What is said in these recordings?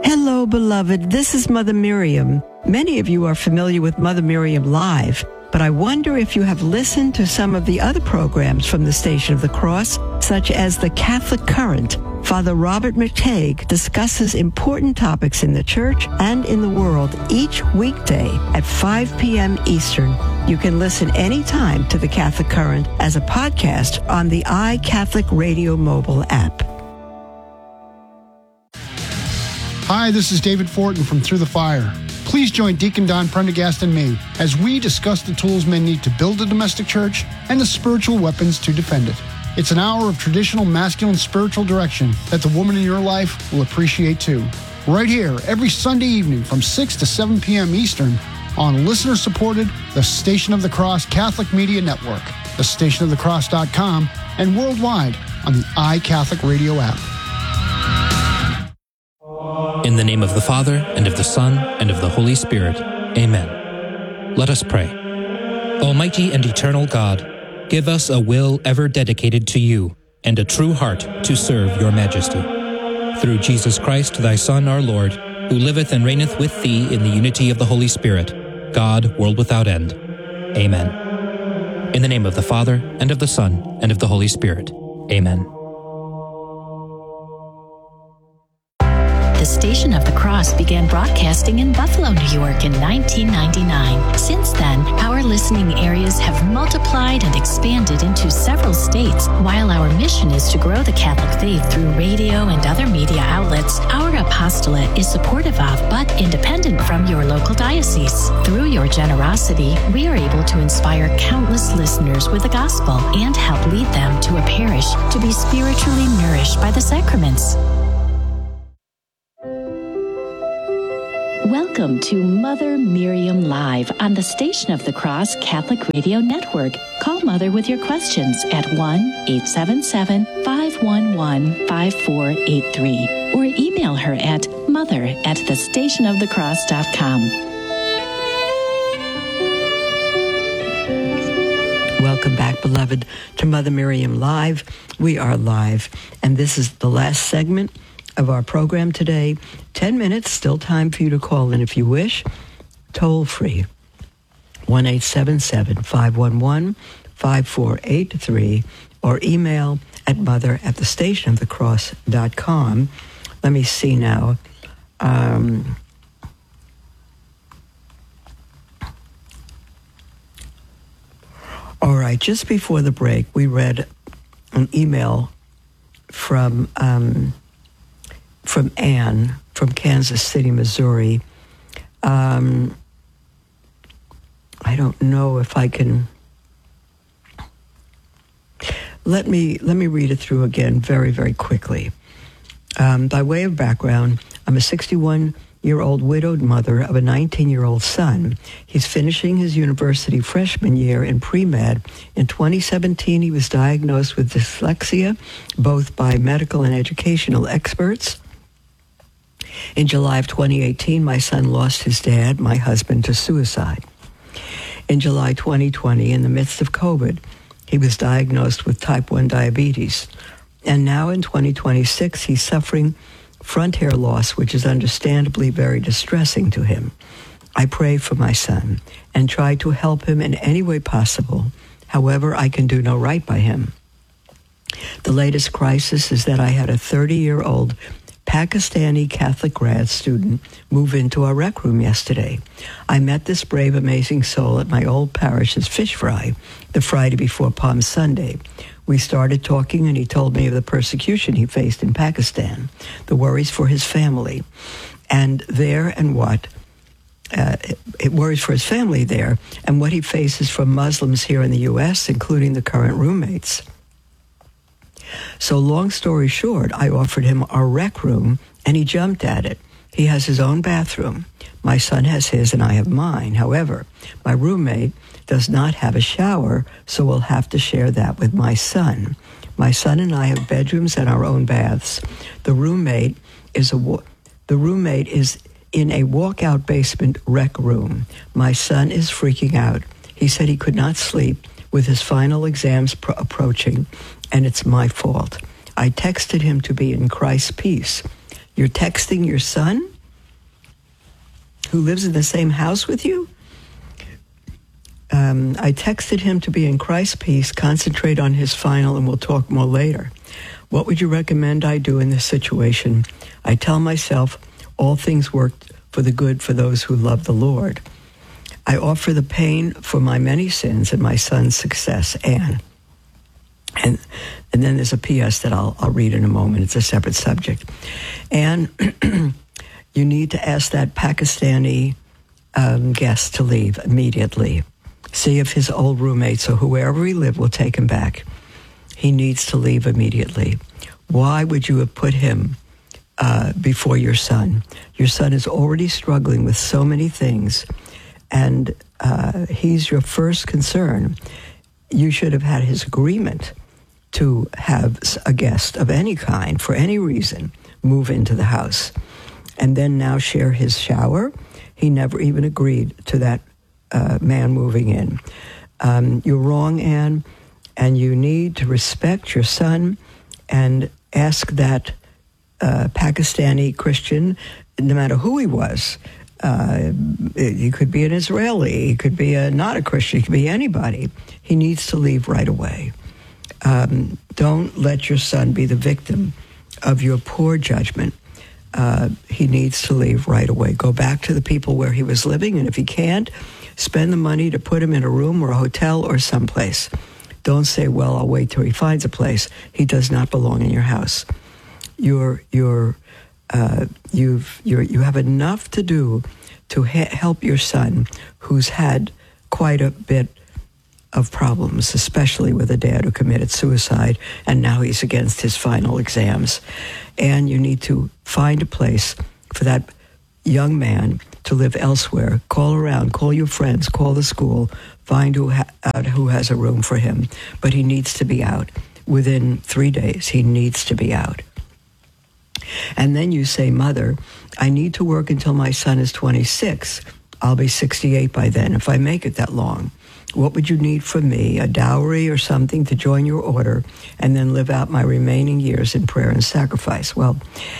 Hello, beloved. This is Mother Miriam. Many of you are familiar with Mother Miriam Live, but I wonder if you have listened to some of the other programs from the Station of the Cross, such as the Catholic Current. Father Robert McTague discusses important topics in the church and in the world each weekday at 5 p.m. Eastern. You can listen anytime to the Catholic Current as a podcast on the iCatholic Radio mobile app. Hi, this is David Fortin from Through the Fire. Please join Deacon Don Prendergast and me as we discuss the tools men need to build a domestic church and the spiritual weapons to defend it. It's an hour of traditional masculine spiritual direction that the woman in your life will appreciate too. Right here, every Sunday evening from 6 to 7 p.m. Eastern on listener-supported The Station of the Cross Catholic Media Network, thestationofthecross.com, and worldwide on the iCatholic Radio app. In the name of the Father, and of the Son, and of the Holy Spirit. Amen. Let us pray. Almighty and eternal God, give us a will ever dedicated to you, and a true heart to serve your majesty. Through Jesus Christ, thy Son, our Lord, who liveth and reigneth with thee in the unity of the Holy Spirit, God, world without end. Amen. In the name of the Father, and of the Son, and of the Holy Spirit. Amen. The Station of the Cross began broadcasting in Buffalo, New York in 1999. Since then, our listening areas have multiplied and expanded into several states. While our mission is to grow the Catholic faith through radio and other media outlets, our apostolate is supportive of but independent from your local diocese. Through your generosity, we are able to inspire countless listeners with the gospel and help lead them to a parish to be spiritually nourished by the sacraments. Welcome to Mother Miriam Live on the Station of the Cross Catholic Radio Network. Call Mother with your questions at 1-877-511-5483 or email her at mother@thestationofthecross.com. Welcome back, beloved, to Mother Miriam Live. We are live, and this is the last segment of our program today. 10 minutes, still time for you to call in if you wish. Toll free, 1-877-511-5483, or email at mother@thestationofthecross.com. Let me see now. All right, just before the break, we read an email from Ann from Kansas City, Missouri. I don't know if I can. Let me read it through again very, very quickly. By way of background, I'm a 61-year-old widowed mother of a 19-year-old son. He's finishing his university freshman year in pre-med. In 2017, he was diagnosed with dyslexia, both by medical and educational experts. In July of 2018, my son lost his dad, my husband, to suicide. In July 2020, in the midst of COVID, he was diagnosed with type 1 diabetes. And now in 2026, he's suffering front hair loss, which is understandably very distressing to him. I pray for my son and try to help him in any way possible. However, I can do no right by him. The latest crisis is that I had a 30-year-old Pakistani Catholic grad student move into our rec room yesterday. I met this brave, amazing soul at my old parish's fish fry the Friday before Palm Sunday. We started talking, and he told me of the persecution he faced in Pakistan, the worries for his family, and it worries for his family there, and what he faces from Muslims here in the U.S., including the current roommates. So long story short, I offered him our rec room, and he jumped at it. He has his own bathroom. My son has his, and I have mine. However, my roommate does not have a shower, so we'll have to share that with my son. My son and I have bedrooms and our own baths. The roommate is in a walkout basement rec room. My son is freaking out. He said he could not sleep with his final exams approaching, and it's my fault. I texted him to be in Christ's peace. You're texting your son? who lives in the same house with you? I texted him to be in Christ's peace, concentrate on his final, and we'll talk more later. What would you recommend I do in this situation? I tell myself all things work for the good for those who love the Lord. I offer the pain for my many sins and my son's success, Anne. And then there's a P.S. that I'll read in a moment. It's a separate subject. Anne, you need to ask that Pakistani guest to leave immediately. See if his old roommates or whoever he lived will take him back. He needs to leave immediately. Why would you have put him before your son? Your son is already struggling with so many things, and he's your first concern. You should have had his agreement to have a guest of any kind, for any reason, move into the house, and then now share his shower. He never even agreed to that man moving in. You're wrong, Anne, and you need to respect your son and ask that Pakistani Christian, no matter who he was. He could be an Israeli, he could be not a Christian, he could be anybody. He needs to leave right away. Don't let your son be the victim of your poor judgment. He needs to leave right away. Go back to the people where he was living, and if he can't, spend the money to put him in a room or a hotel or someplace. Don't say, well, I'll wait till he finds a place. He does not belong in your house. You have enough to do to help your son, who's had quite a bit of problems, especially with a dad who committed suicide, and now he's against his final exams. And you need to find a place for that young man to live elsewhere. Call around, call your friends, call the school, find out who has a room for him. But he needs to be out. Within 3 days, he needs to be out. And then you say, Mother, I need to work until my son is 26. I'll be 68 by then, if I make it that long. What would you need from me, a dowry or something to join your order, and then live out my remaining years in prayer and sacrifice? Well,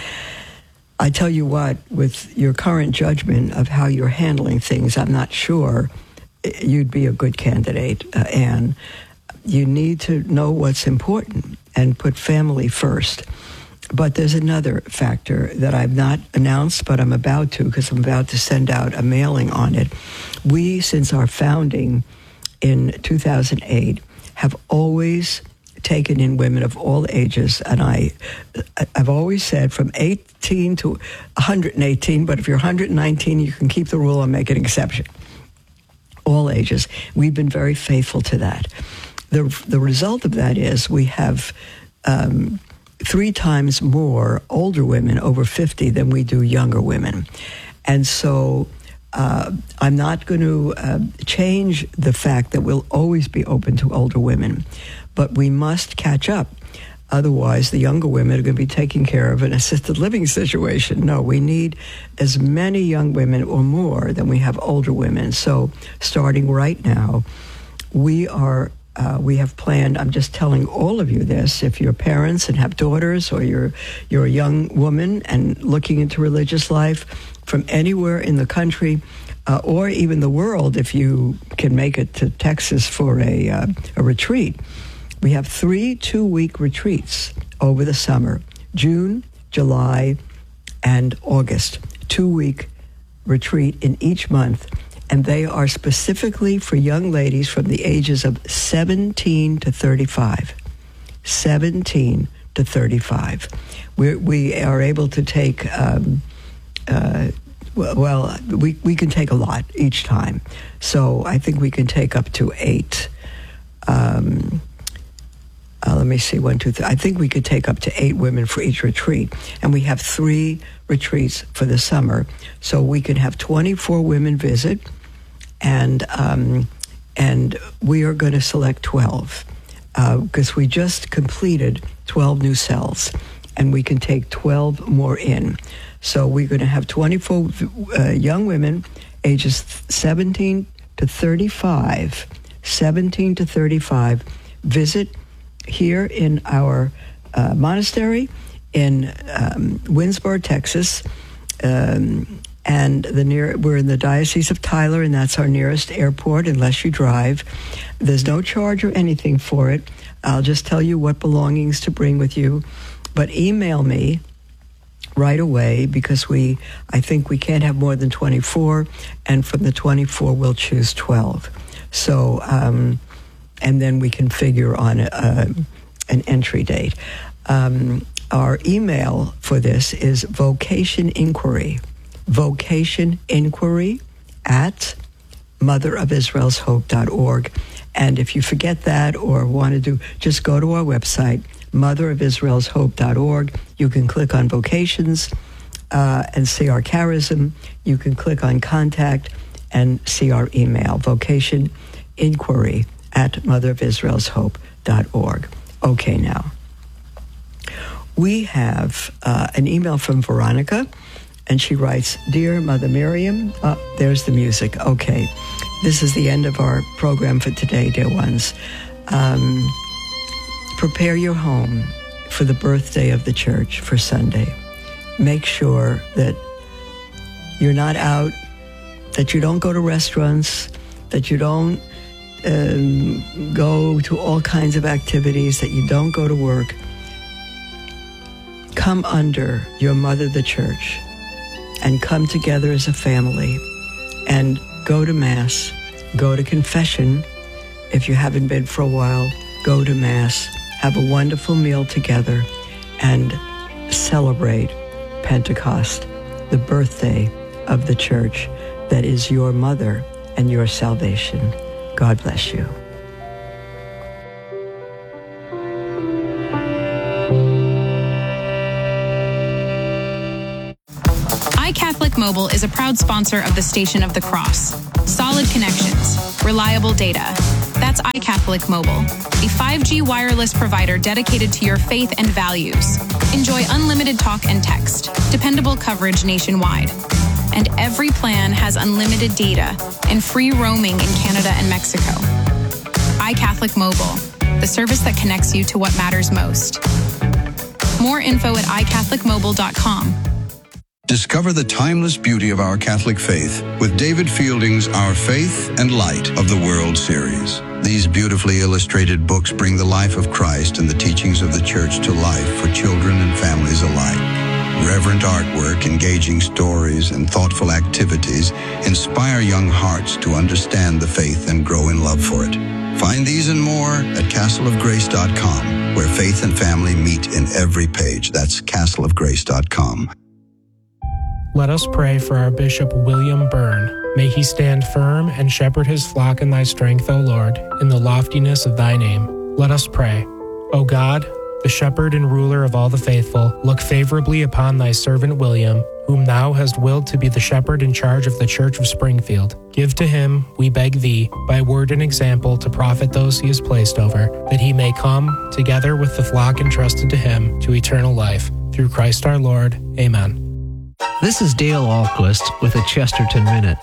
I tell you what, with your current judgment of how you're handling things, I'm not sure you'd be a good candidate, Anne. You need to know what's important and put family first. But there's another factor that I've not announced, but I'm about to, because I'm about to send out a mailing on it. We, since our founding in 2008, have always taken in women of all ages, and I've always said from 18 to 118, but if you're 119, you can keep the rule and make an exception. All ages. We've been very faithful to that. The result of that is we have 3 times more older women over 50 than we do younger women. And so I'm not going to change the fact that we'll always be open to older women, but we must catch up. Otherwise, the younger women are going to be taking care of an assisted living situation. No, we need as many young women or more than we have older women. So starting right now, we have planned, I'm just telling all of you this, if you're parents and have daughters, or you're a young woman and looking into religious life from anywhere in the country, or even the world, if you can make it to Texas for a retreat. We have 3 2-week retreats over the summer, June, July, and August. 2-week retreat in each month. And they are specifically for young ladies from the ages of 17 to 35. 17 to 35. We are able to take, we can take a lot each time. So I think we can take up to 8. Let me see, 1, 2, 3. I think we could take up to 8 women for each retreat. And we have 3 retreats for the summer. So we can have 24 women visit. And we are going to select 12 because we just completed 12 new cells, and we can take 12 more in. So we're going to have 24 young women ages 17 to 35 visit here in our monastery in Winsboro, Texas. And we're in the Diocese of Tyler, and that's our nearest airport unless you drive. There's no charge or anything for it. I'll just tell you what belongings to bring with you. But email me right away, because I think we can't have more than 24, and from the 24 we'll choose 12. So, and then we can figure on an entry date. Our email for this is vocation inquiry at motherofisraelshope.org. And if you forget that or want to just go to our website, motherofisraelshope.org. You can click on vocations and see our charism. You can click on contact and see our email, vocation inquiry at motherofisraelshope.org. Okay, now. We have an email from Veronica, and she writes, Dear Mother Miriam, there's the music. Okay, this is the end of our program for today, dear ones. Prepare your home for the birthday of the church for Sunday. Make sure that you're not out, that you don't go to restaurants, that you don't go to all kinds of activities, that you don't go to work. Come under your mother, the church, and come together as a family and go to Mass, go to confession. If you haven't been for a while, go to Mass, have a wonderful meal together, and celebrate Pentecost, the birthday of the church that is your mother and your salvation. God bless you. iCatholic Mobile is a proud sponsor of the Station of the Cross. Solid connections, reliable data. That's iCatholic Mobile, a 5G wireless provider dedicated to your faith and values. Enjoy unlimited talk and text, dependable coverage nationwide. And every plan has unlimited data and free roaming in Canada and Mexico. iCatholic Mobile, the service that connects you to what matters most. More info at iCatholicMobile.com. Discover the timeless beauty of our Catholic faith with David Fielding's Our Faith and Light of the World series. These beautifully illustrated books bring the life of Christ and the teachings of the Church to life for children and families alike. Reverent artwork, engaging stories, and thoughtful activities inspire young hearts to understand the faith and grow in love for it. Find these and more at castleofgrace.com, where faith and family meet in every page. That's castleofgrace.com. Let us pray for our Bishop William Byrne. May he stand firm and shepherd his flock in thy strength, O Lord, in the loftiness of thy name. Let us pray. O God, the shepherd and ruler of all the faithful, look favorably upon thy servant William, whom thou hast willed to be the shepherd in charge of the Church of Springfield. Give to him, we beg thee, by word and example to profit those he has placed over, that he may come, together with the flock entrusted to him, to eternal life. Through Christ our Lord. Amen. This is Dale Ahlquist with a Chesterton Minute.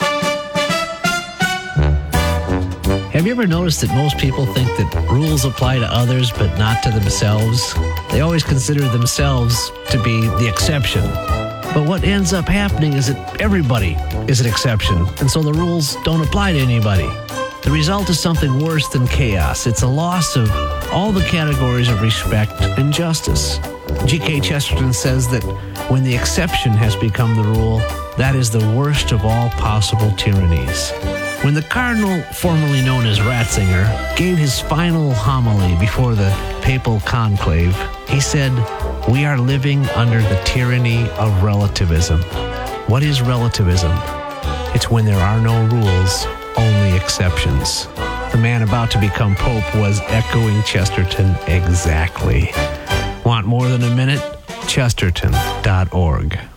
Have you ever noticed that most people think that rules apply to others but not to themselves? They always consider themselves to be the exception. But what ends up happening is that everybody is an exception, and so the rules don't apply to anybody. The result is something worse than chaos. It's a loss of all the categories of respect and justice. G.K. Chesterton says that when the exception has become the rule, that is the worst of all possible tyrannies. When the cardinal, formerly known as Ratzinger, gave his final homily before the papal conclave, he said, "We are living under the tyranny of relativism." What is relativism? It's when there are no rules, only exceptions. The man about to become Pope was echoing Chesterton exactly. Want more than a minute? Chesterton.org.